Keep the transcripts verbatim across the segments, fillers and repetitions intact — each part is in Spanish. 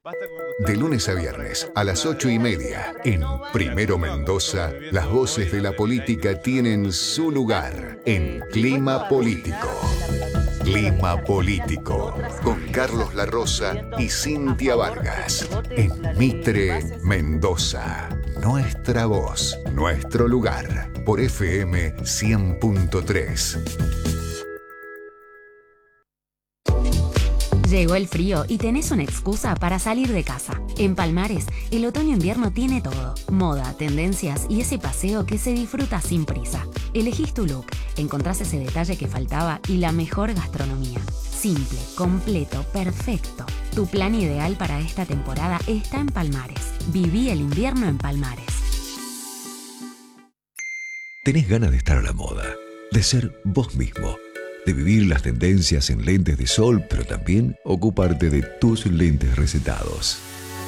De lunes a viernes a las ocho y media, en Primero Mendoza, las voces de la política tienen su lugar en Clima Político. Clima Político, con Carlos La Rosa y Cintia Vargas, en Mitre, Mendoza. Nuestra voz, nuestro lugar, por F M cien punto tres. Llegó el frío y tenés una excusa para salir de casa. En Palmares, el otoño-invierno tiene todo. Moda, tendencias y ese paseo que se disfruta sin prisa. Elegís tu look, encontrás ese detalle que faltaba y la mejor gastronomía. Simple, completo, perfecto. Tu plan ideal para esta temporada está en Palmares. Viví el invierno en Palmares. ¿Tenés ganas de estar a la moda? De ser vos mismo. De vivir las tendencias en lentes de sol, pero también ocuparte de tus lentes recetados.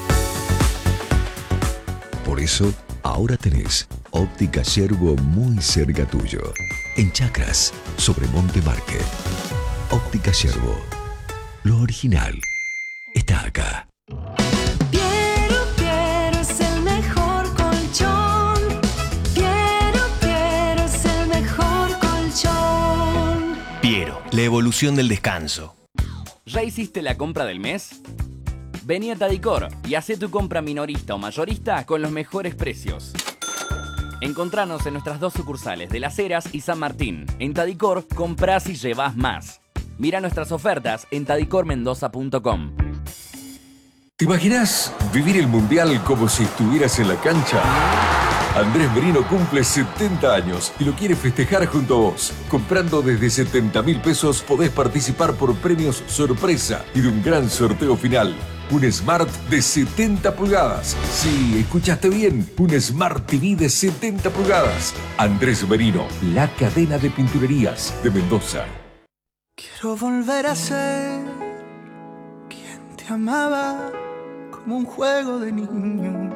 Por eso, ahora tenés Óptica Yerbo muy cerca tuyo. En Chacras, sobre Monte Market. Óptica Yerbo. Lo original está acá. Piero, Piero es el mejor colchón. Piero, Piero es el mejor colchón. Piero, la evolución del descanso. ¿Ya hiciste la compra del mes? Vení a Tadicor y hacé tu compra minorista o mayorista con los mejores precios. Encontranos en nuestras dos sucursales de Las Heras y San Martín. En Tadicor, comprás y llevás más. Mira nuestras ofertas en tadicor mendoza punto com. ¿Te imaginás vivir el Mundial como si estuvieras en la cancha? Andrés Merino cumple setenta años y lo quiere festejar junto a vos. Comprando desde setenta mil pesos podés participar por premios sorpresa y de un gran sorteo final. Un Smart de setenta pulgadas. Sí, escuchaste bien. Un Smart T V de setenta pulgadas. Andrés Merino, la cadena de pinturerías de Mendoza. Quiero volver a ser quien te amaba como un juego de niños.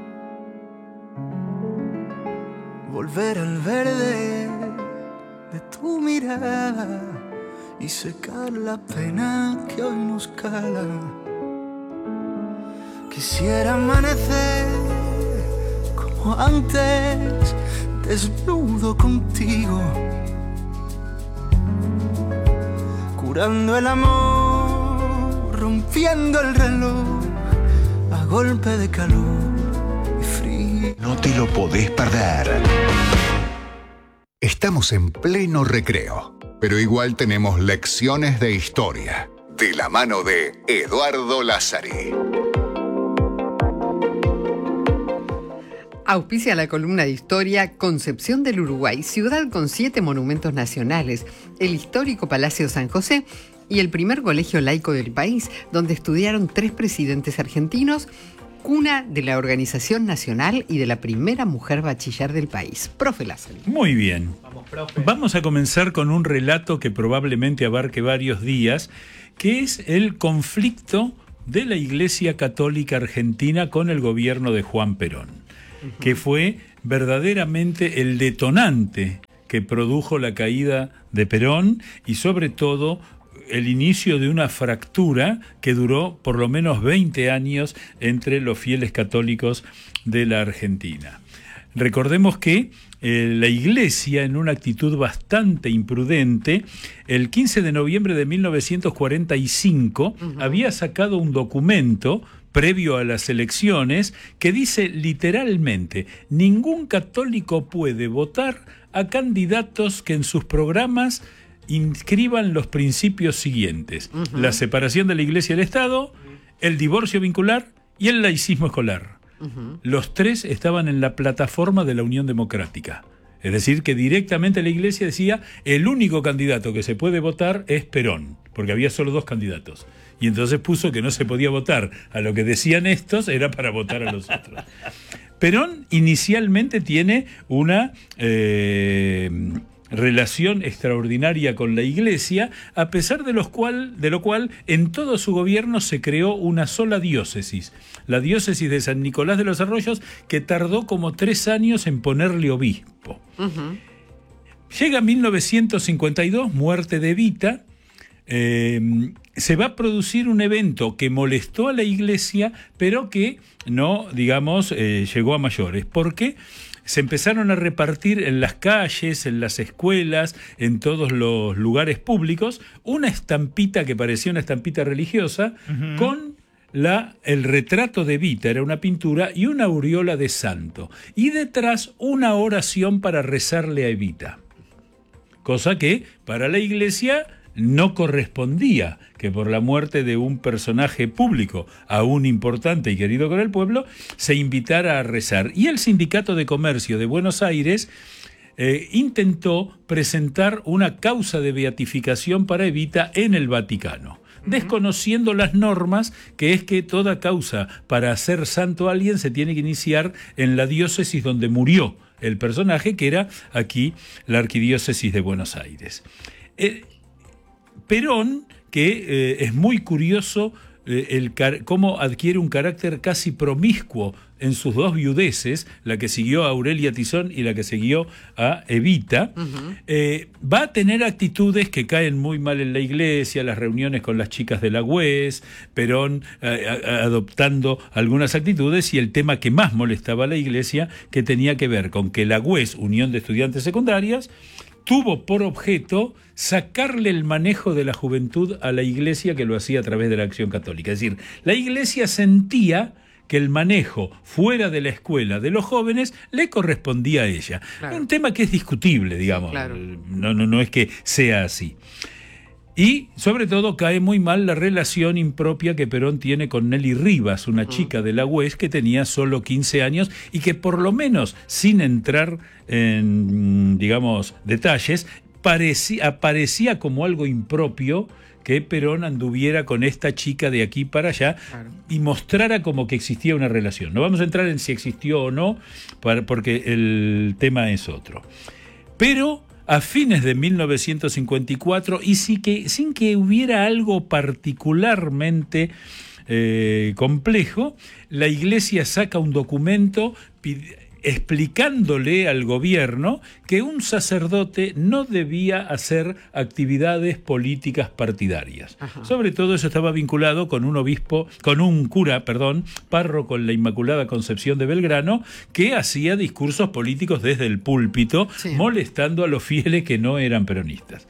Volver al verde de tu mirada y secar la pena que hoy nos cala. Quisiera amanecer como antes, desnudo contigo, curando el amor, rompiendo el reloj a golpe de calor. No te lo podés perder. Estamos en pleno recreo, pero igual tenemos lecciones de historia, de la mano de Eduardo Lázari. Auspicia la columna de historia Concepción del Uruguay, ciudad con siete monumentos nacionales, el histórico Palacio San José y el primer colegio laico del país, donde estudiaron tres presidentes argentinos, cuna de la Organización Nacional y de la primera mujer bachiller del país. Profe Lázari. Muy bien. Vamos, profe. Vamos a comenzar con un relato que probablemente abarque varios días, que es el conflicto de la Iglesia Católica Argentina con el gobierno de Juan Perón, uh-huh. que fue verdaderamente el detonante que produjo la caída de Perón y sobre todo el inicio de una fractura que duró por lo menos veinte años entre los fieles católicos de la Argentina. Recordemos que eh, la Iglesia, en una actitud bastante imprudente, el quince de noviembre de mil novecientos cuarenta y cinco uh-huh. había sacado un documento previo a las elecciones que dice literalmente: ningún católico puede votar a candidatos que en sus programas inscriban los principios siguientes: uh-huh. la separación de la Iglesia y el Estado, el divorcio vincular y el laicismo escolar. Uh-huh. Los tres estaban en la plataforma de la Unión Democrática. Es decir, que directamente la Iglesia decía: el único candidato que se puede votar es Perón, porque había solo dos candidatos. Y entonces puso que no se podía votar a lo que decían estos, era para votar a los otros. Perón inicialmente tiene una Eh, relación extraordinaria con la Iglesia, a pesar de, los cual, de lo cual en todo su gobierno se creó una sola diócesis, la diócesis de San Nicolás de los Arroyos, que tardó como tres años en ponerle obispo. Uh-huh. Llega mil novecientos cincuenta y dos, muerte de Evita, eh, se va a producir un evento que molestó a la iglesia, pero que no, digamos, eh, llegó a mayores. ¿Por qué? Se empezaron a repartir en las calles, en las escuelas, en todos los lugares públicos, una estampita que parecía una estampita religiosa, uh-huh. con la, el retrato de Evita, era una pintura, y una aureola de santo. Y detrás una oración para rezarle a Evita. Cosa que para la iglesia no correspondía que por la muerte de un personaje público, aún importante y querido con el pueblo, se invitara a rezar. Y el Sindicato de Comercio de Buenos Aires eh, intentó presentar una causa de beatificación para Evita en el Vaticano, desconociendo las normas, que es que toda causa para hacer santo a alguien se tiene que iniciar en la diócesis donde murió el personaje, que era aquí la Arquidiócesis de Buenos Aires. Eh, Perón, que eh, es muy curioso eh, el car- cómo adquiere un carácter casi promiscuo en sus dos viudeces, la que siguió a Aurelia Tizón y la que siguió a Evita, uh-huh. eh, va a tener actitudes que caen muy mal en la iglesia, las reuniones con las chicas de la U E S, Perón eh, a, adoptando algunas actitudes, y el tema que más molestaba a la iglesia, que tenía que ver con que la U E S, Unión de Estudiantes Secundarias, tuvo por objeto sacarle el manejo de la juventud a la iglesia, que lo hacía a través de la Acción Católica. Es decir, la iglesia sentía que el manejo fuera de la escuela de los jóvenes le correspondía a ella. Claro. Un tema que es discutible, digamos. Claro. No, no, no es que sea así. Y, sobre todo, cae muy mal la relación impropia que Perón tiene con Nelly Rivas, una uh-huh. chica de la U E S que tenía solo quince años y que, por lo menos, sin entrar en, digamos, detalles, parecía, aparecía como algo impropio que Perón anduviera con esta chica de aquí para allá, claro. y mostrara como que existía una relación. No vamos a entrar en si existió o no, porque el tema es otro. Pero a fines de mil novecientos cincuenta y cuatro, y sí que, sin que hubiera algo particularmente eh, complejo, la Iglesia saca un documento pid- explicándole al gobierno que un sacerdote no debía hacer actividades políticas partidarias. Ajá. Sobre todo eso estaba vinculado con un obispo, con un cura, perdón, párroco en la Inmaculada Concepción de Belgrano, que hacía discursos políticos desde el púlpito, sí. molestando a los fieles que no eran peronistas.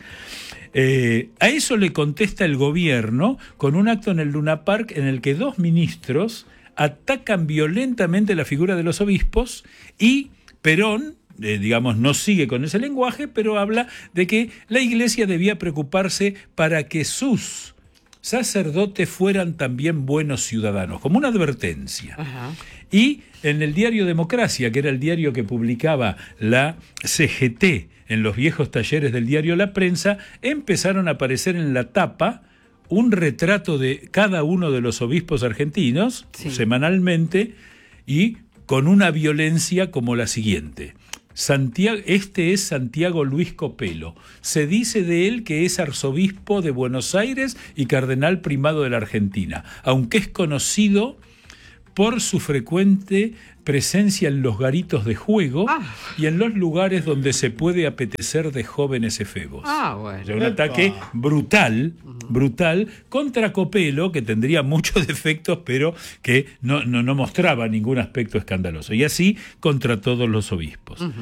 Eh, a eso le contesta el gobierno con un acto en el Luna Park en el que dos ministros atacan violentamente la figura de los obispos, y Perón, eh, digamos, no sigue con ese lenguaje, pero habla de que la Iglesia debía preocuparse para que sus sacerdotes fueran también buenos ciudadanos, como una advertencia. Ajá. Y en el diario Democracia, que era el diario que publicaba la C G T en los viejos talleres del diario La Prensa, empezaron a aparecer en la tapa un retrato de cada uno de los obispos argentinos, sí. semanalmente, y con una violencia como la siguiente. Santiago, este es Santiago Luis Copelo. Se dice de él que es arzobispo de Buenos Aires y cardenal primado de la Argentina, aunque es conocido por su frecuente presencia en los garitos de juego ah. y en los lugares donde se puede apetecer de jóvenes efebos. Ah, bueno. O sea, un Epa. ataque brutal, brutal contra Copelo, que tendría muchos defectos, pero que no, no, no mostraba ningún aspecto escandaloso. Y así contra todos los obispos. Uh-huh.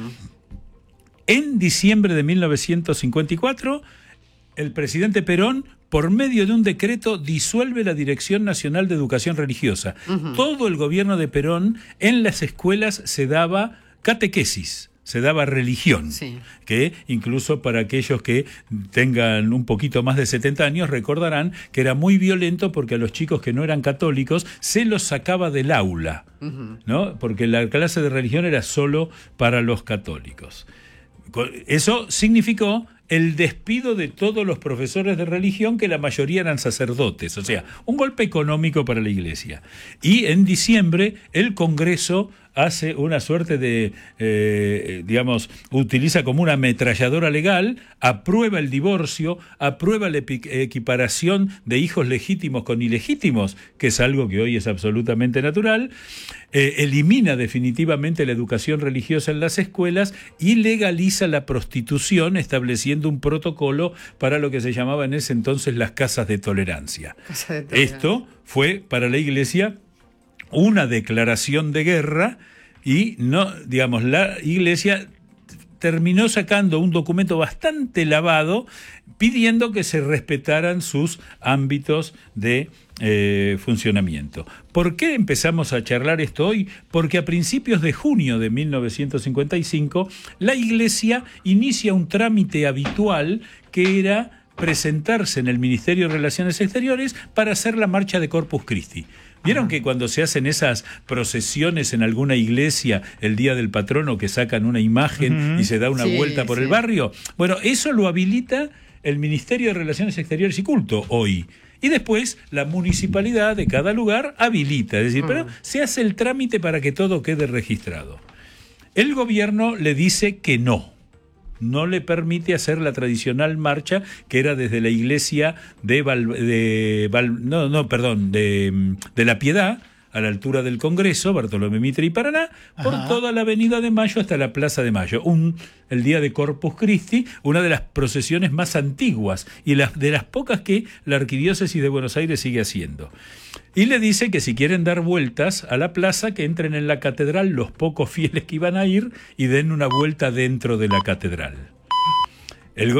En diciembre de mil novecientos cincuenta y cuatro, el presidente Perón, por medio de un decreto, disuelve la Dirección Nacional de Educación Religiosa. Uh-huh. Todo el gobierno de Perón, en las escuelas se daba catequesis, se daba religión, sí. que incluso para aquellos que tengan un poquito más de setenta años recordarán que era muy violento, porque a los chicos que no eran católicos se los sacaba del aula, uh-huh. ¿no? Porque la clase de religión era solo para los católicos. Eso significó el despido de todos los profesores de religión, que la mayoría eran sacerdotes, o sea, un golpe económico para la Iglesia. Y en diciembre el Congreso hace una suerte de, eh, digamos, utiliza como una ametralladora legal, aprueba el divorcio, aprueba la epi- equiparación de hijos legítimos con ilegítimos, que es algo que hoy es absolutamente natural, eh, elimina definitivamente la educación religiosa en las escuelas y legaliza la prostitución, estableciendo un protocolo para lo que se llamaba en ese entonces las casas de tolerancia. Casa de tolerancia. Esto fue para la Iglesia una declaración de guerra y no, digamos, la Iglesia terminó sacando un documento bastante lavado pidiendo que se respetaran sus ámbitos de eh, funcionamiento. ¿Por qué empezamos a charlar esto hoy? Porque a principios de junio de mil novecientos cincuenta y cinco la Iglesia inicia un trámite habitual que era presentarse en el Ministerio de Relaciones Exteriores para hacer la marcha de Corpus Christi. ¿Vieron que cuando se hacen esas procesiones en alguna iglesia el día del patrono que sacan una imagen uh-huh. y se da una sí, vuelta por sí. el barrio? Bueno, eso lo habilita el Ministerio de Relaciones Exteriores y Culto hoy. Y después la municipalidad de cada lugar habilita, es decir, uh-huh. pero se hace el trámite para que todo quede registrado. El gobierno le dice que no. No le permite hacer la tradicional marcha que era desde la iglesia de, Val, de Val, no, no, perdón, de, de La Piedad, a la altura del Congreso, Bartolomé Mitre y Paraná, por Ajá. toda la Avenida de Mayo hasta la Plaza de Mayo. Un, el día de Corpus Christi, una de las procesiones más antiguas y las, de las pocas que la Arquidiócesis de Buenos Aires sigue haciendo. Y le dice que si quieren dar vueltas a la plaza, que entren en la catedral los pocos fieles que iban a ir y den una vuelta dentro de la catedral. El,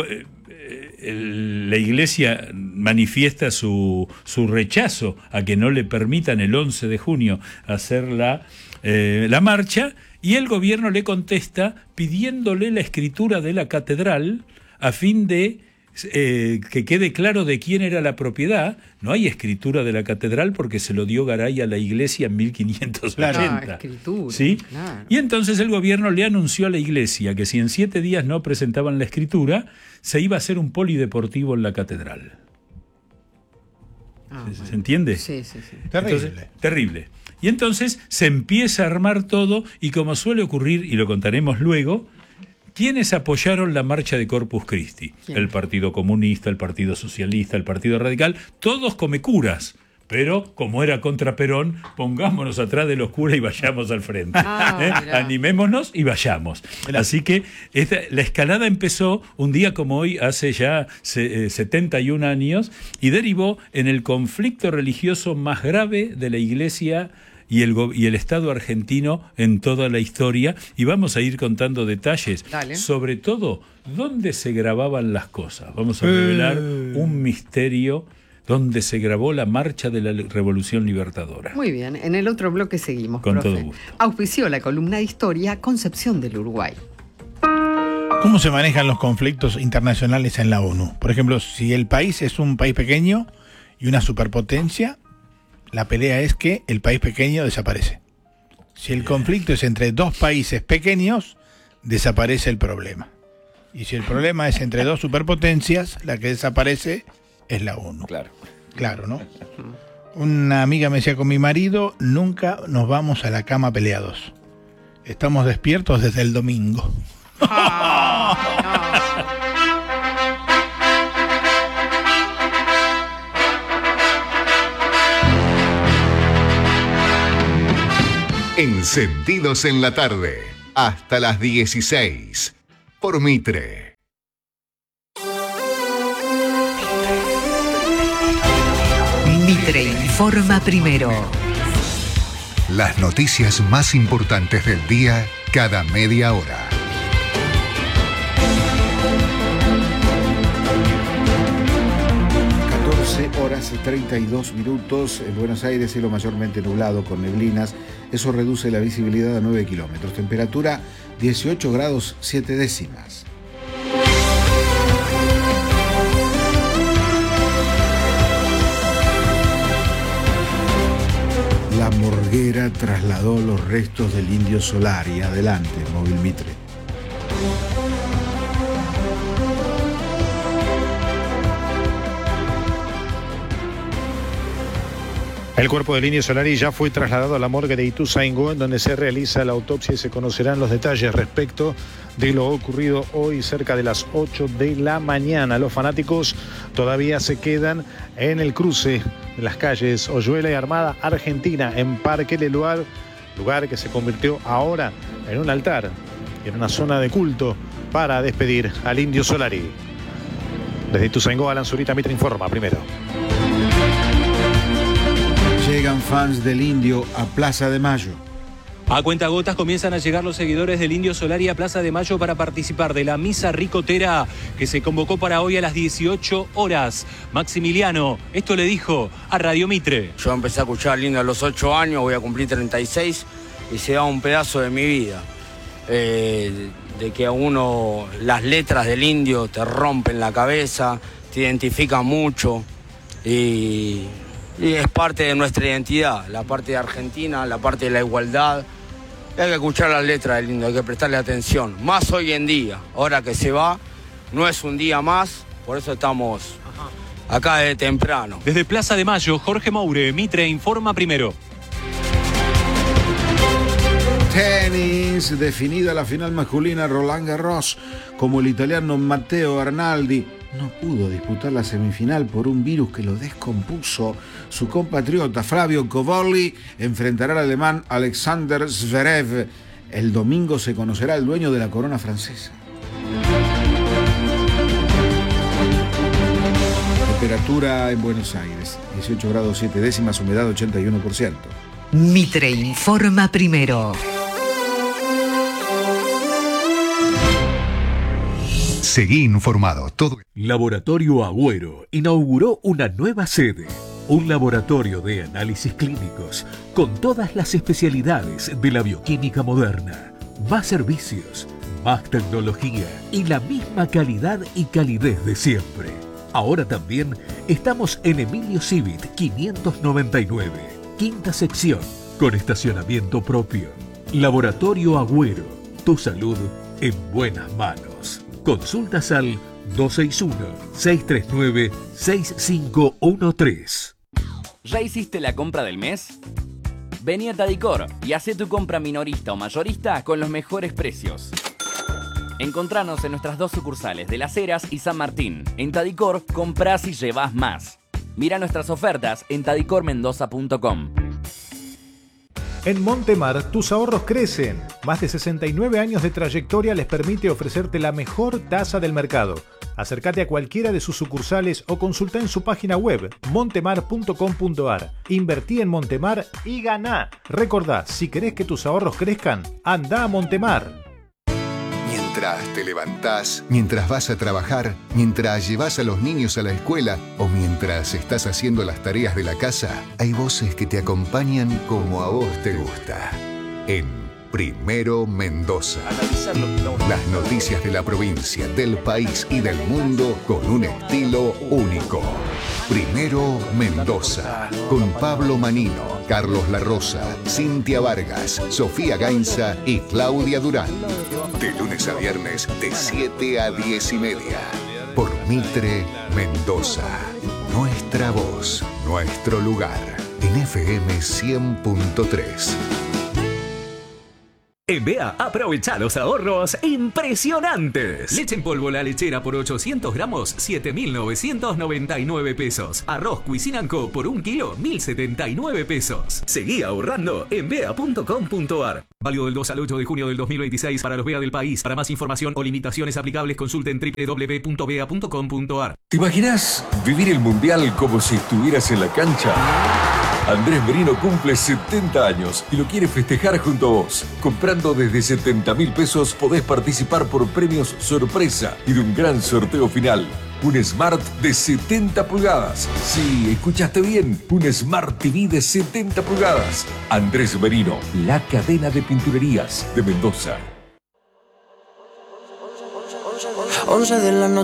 el, la Iglesia manifiesta su, su rechazo a que no le permitan el once de junio hacer la, eh, la marcha, y el gobierno le contesta pidiéndole la escritura de la catedral a fin de Eh, que quede claro de quién era la propiedad. No hay escritura de la catedral porque se lo dio Garay a la iglesia en mil quinientos ochenta. Claro, escritura, ¿sí? Claro. Y entonces el gobierno le anunció a la iglesia que si en siete días no presentaban la escritura, se iba a hacer un polideportivo en la catedral. Ah, ¿Se, bueno. ¿Se entiende? Sí, sí, sí. Entonces, terrible. Terrible. Y entonces se empieza a armar todo, y como suele ocurrir, y lo contaremos luego, ¿quiénes apoyaron la marcha de Corpus Christi? ¿Quién? El Partido Comunista, el Partido Socialista, el Partido Radical, todos come curas. Pero, como era contra Perón, pongámonos atrás de los curas y vayamos al frente. Ah, ¿eh? Animémonos y vayamos. Mirá. Así que esta, la escalada empezó un día como hoy, hace ya se, eh, setenta y un años, y derivó en el conflicto religioso más grave de la Iglesia y el, y el Estado argentino en toda la historia, y vamos a ir contando detalles. Dale. Sobre todo, dónde se grababan las cosas. Vamos a revelar eh. un misterio donde se grabó la marcha de la Revolución Libertadora. Muy bien, en el otro bloque seguimos, Con profe. todo gusto. Auspició la columna de historia Concepción del Uruguay. ¿Cómo se manejan los conflictos internacionales en la ONU? Por ejemplo, si el país es un país pequeño y una superpotencia, la pelea es que el país pequeño desaparece. Si el conflicto es entre dos países pequeños, desaparece el problema. Y si el problema es entre dos superpotencias, la que desaparece es la ONU. Claro. Claro, ¿no? Una amiga me decía, con mi marido nunca nos vamos a la cama peleados. Estamos despiertos desde el domingo. Encendidos en la tarde, hasta las dieciséis, por Mitre. Mitre informa primero. Las noticias más importantes del día, cada media hora. catorce horas treinta y dos minutos. En Buenos Aires, cielo mayormente nublado con neblinas. Eso reduce la visibilidad a nueve kilómetros. Temperatura dieciocho grados siete décimas. La morguera trasladó los restos del Indio Solari. Adelante, Móvil Mitre. El cuerpo del Indio Solari ya fue trasladado a la morgue de Ituzaingó, en donde se realiza la autopsia y se conocerán los detalles respecto de lo ocurrido hoy cerca de las ocho de la mañana. Los fanáticos todavía se quedan en el cruce de las calles Oyuela y Armada Argentina, en Parque Leluar, lugar que se convirtió ahora en un altar y en una zona de culto para despedir al Indio Solari. Desde Ituzaingó, Alan Zurita, Mitre informa primero. Llegan fans del Indio a Plaza de Mayo. A cuentagotas comienzan a llegar los seguidores del Indio Solari a Plaza de Mayo para participar de la misa ricotera que se convocó para hoy a las dieciocho horas. Maximiliano, esto le dijo a Radio Mitre. Yo empecé a escuchar al Indio a los ocho años, voy a cumplir treinta y seis y se da un pedazo de mi vida. Eh, de que a uno las letras del Indio te rompen la cabeza, te identifican mucho y... Y es parte de nuestra identidad, la parte de Argentina, la parte de la igualdad. Hay que escuchar las letras del Indio, hay que prestarle atención. Más hoy en día, ahora que se va, no es un día más, por eso estamos acá desde temprano. Desde Plaza de Mayo, Jorge Moure, Mitre informa primero. Tenis, definida la final masculina, Roland Garros, como el italiano Matteo Arnaldi no pudo disputar la semifinal por un virus que lo descompuso. Su compatriota Flavio Cobolli enfrentará al alemán Alexander Zverev. El domingo se conocerá el dueño de la corona francesa. Temperatura en Buenos Aires, dieciocho grados siete décimas, humedad ochenta y uno por ciento. Mitre informa primero. Seguí informado. Todo. Laboratorio Agüero inauguró una nueva sede. Un laboratorio de análisis clínicos con todas las especialidades de la bioquímica moderna. Más servicios, más tecnología y la misma calidad y calidez de siempre. Ahora también estamos en Emilio Civit quinientos noventa y nueve, quinta sección, con estacionamiento propio. Laboratorio Agüero, tu salud en buenas manos. Consultas al dos seis uno, seis tres nueve, seis cinco uno tres. ¿Ya hiciste la compra del mes? Vení a Tadicor y hacé tu compra minorista o mayorista con los mejores precios. Encontranos en nuestras dos sucursales de Las Heras y San Martín. En Tadicor, comprás y llevás más. Mira nuestras ofertas en tadicor mendoza punto com. En Montemar, tus ahorros crecen. Más de sesenta y nueve años de trayectoria les permite ofrecerte la mejor tasa del mercado. Acércate a cualquiera de sus sucursales o consulta en su página web montemar punto com punto ar. Invertí en Montemar y ganá. Recordá, si querés que tus ahorros crezcan, anda a Montemar. Mientras te levantás, mientras vas a trabajar, mientras llevas a los niños a la escuela o mientras estás haciendo las tareas de la casa, hay voces que te acompañan como a vos te gusta. En Primero Mendoza. Las noticias de la provincia, del país y del mundo con un estilo único. Primero Mendoza, con Pablo Manino, Carlos La Rosa, Cintia Vargas, Sofía Gainza y Claudia Durán. De lunes a viernes, de siete a diez y media. Por Mitre Mendoza. Nuestra voz, nuestro lugar. En F M cien punto tres. En B E A, aprovecha los ahorros impresionantes. Leche en polvo La Lechera por ochocientos gramos, siete mil novecientos noventa y nueve pesos. Arroz Cuisinanco por un kilo, mil setenta y nueve pesos. Seguí ahorrando en B E A punto com punto ar. Válido del dos al ocho de junio del dos mil veintiséis para los B E A del país. Para más información o limitaciones aplicables, consulte en doble u doble u doble u punto b e a punto com punto ar. ¿Te imaginas vivir el Mundial como si estuvieras en la cancha? Andrés Merino cumple setenta años y lo quiere festejar junto a vos. Comprando desde setenta mil pesos podés participar por premios sorpresa y de un gran sorteo final. Un Smart de setenta pulgadas. Sí, escuchaste bien. Un Smart T V de setenta pulgadas. Andrés Merino, la cadena de pinturerías de Mendoza. once de la noche.